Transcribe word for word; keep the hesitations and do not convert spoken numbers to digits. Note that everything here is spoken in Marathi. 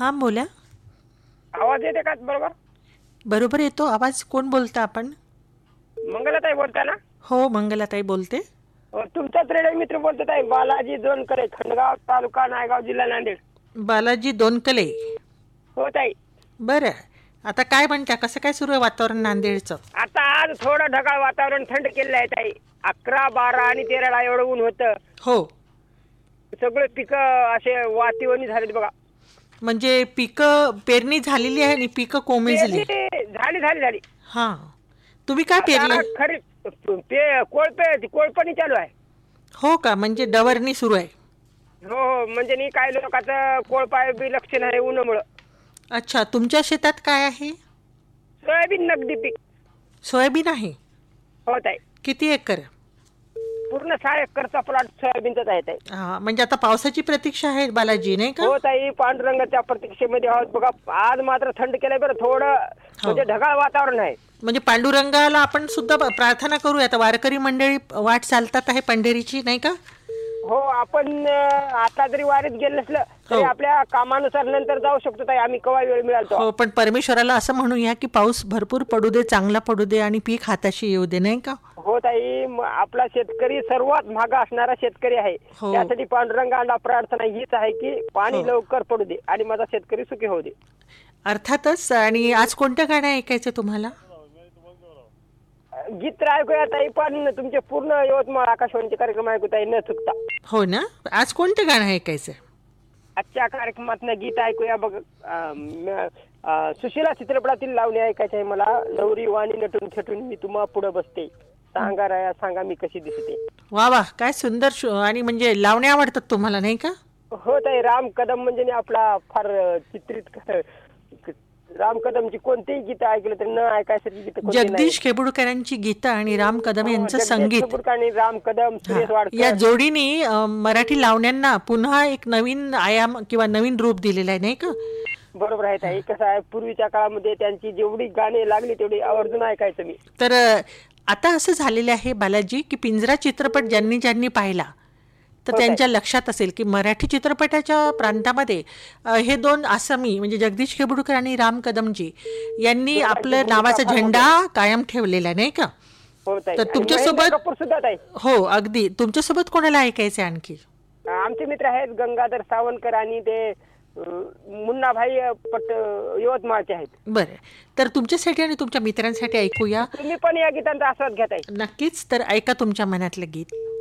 हां, बोला. आवाज येते का बरोबर? बरोबर येतो आवाज. कोण बोलता आपण? मंगलाताई बोलता ना? हो, मंगलाताई बोलते. अ, तुमचाच रेडिओ मित्र बोलतो ताई, बालाजी दोनकरे, खंडगाव तालुका नायगाव जिल्हा नांदेड. बालाजी दोनकले. हो ताई. बरं. आता काय म्हणता, कसं काय सुरू आहे वातावरण नांदेडचं? आता आज थोडं ढगाळ वातावरण थंड केलेलं आहे ताई. अकरा बारा आणि तेराला एवढं ऊन होतं. हो. सगळे पिकं असे वातीवणी झालेत बघा. म्हणजे पिकं पेरणी झालेली आहे आणि पिकं कोमेजली. पेरणी झाली झाली झाली. हां. तुम्ही काय पेरले? आता खरी पे कोळपे कोळपणी चालू आहे. हो का, म्हणजे डवरणी सुरू आहे. हो हो, म्हणजे नाही काही लोकांचं कोळपाय बी लक्ष नाही उन्हामुळं. अच्छा, तुमच्या शेतात काय आहे? सोयाबीन नगदी पीक. सोयाबीन आहे. हो ताई. किती एकर? पूर्ण सहा एकरचा प्लॉट सोयाबीनचाच आहे ताई. हां, म्हणजे आता पावसाची प्रतीक्षा आहे बालाजी, नाही का? हो ताई, पांडुरंगाच्या प्रतीक्षेमध्ये आहोत बघा. आज मात्र थंड केलंय बरं थोडं, म्हणजे ढगाळ वातावरण आहे. म्हणजे पांडुरंगाला आपण सुद्धा प- प्रार्थना करूया. आता वारकरी मंडळी वाट चालतात आहे पंढरीची, नाही का? हो, आपण अं, आता जरी वारीत गेलं नसलं तरी हो. आपल्या कामानुसार नंतर जाऊ शकतो ताई, आम्ही केव्हा वेळ मिळाल तो. हो, पण परमेश्वराला असं म्हणूया की पाऊस भरपूर पडू दे, चांगला पडू दे आणि पीक हाताशी येऊ दे, नाही का? हो ताई, म- आपला शेतकरी सर्वात मागा असणारा शेतकरी आहे. हो. त्यासाठी पांडुरंगाला प्रार्थना हीच आहे की पाणी हो. लवकर पडू दे आणि माझा शेतकरी सुखी होऊ दे. अर्थातच. आणि आज कोणतं गाणं ऐकायचं तुम्हाला? गीत तर ऐकूया ताई, पण तुमचे पूर्ण यवतमाळ आकाशवाणीचे कार्यक्रम ऐकू ताई न चुकता. हो ना. आज कोणतं गाणं ऐकायचं? आजच्या कार्यक्रमातनं गीत ऐकूया बघ. अं, म- अं, सुशिला चित्रपटातील लावणी ऐकायची आहे मला. नवरी वाणी नटून खेटून मी तुम्हा पुढे बसते, सांगा राया सांगा मी कशी दिसते. वा वा, काय सुंदर शो- आणि म्हणजे लावण्या आवडतात तुम्हाला, नाही का? हो ताई, राम कदम म्हणजे नाही आपला फार अं, चित्रित क- राम कदमची कोणतीही गीतं ऐकलं तरी न ऐकायसारखी गीतं कोणती नाही. जगदीश खेबुडकरांची गीतं आणि राम कदम हो, यांचं जगदीश संगीत. खेपूरकर आणि राम कदम, सुरेश हा. वाडकर. या जोडीने अ, मराठी लावण्यांना पुन्हा एक नवीन आयाम किंवा नवीन रूप दिलेलं आहे, नाही का? बरोबर आहे ताई. कसं आहे, पूर्वीच्या काळामध्ये त्यांची जेवढी गाणी लागली तेवढी आवर्जून ऐकायचं मी. तर अ, आता असं झालेलं आहे बालाजी की पिंजरा चित्रपट ज्यांनी ज्यांनी पाहिला तर हो त्यांच्या लक्षात असेल की मराठी चित्रपटाच्या प्रांतामध्ये अ, हे दोन आसामी म्हणजे जगदीश खेबुडकर आणि राम कदमजी यांनी दोघांची आपलं भूमिका नावाचा फार झेंडा कायम ठेवलेला आहे, नाही का? हो ताई. तर आणि तुमच्यासोबत- महेंद्र कपूर सुद्धा ताई. हो, अगदी. तुमच्यासोबत कोणाला ऐकायचं आहे आणखी? आमचे मित्र आहेत गंगाधर सावंतकर आणि ते अं, मुन्नाभाई पट यवतमाळचे आहेत. बरं. तर तुमच्यासाठी आणि तुमच्या मित्रांसाठी ऐकूया तुम्ही पण या गीतांचा आस्वाद घेताय. नक्कीच. तर ऐका तुमच्या मनातलं गीत.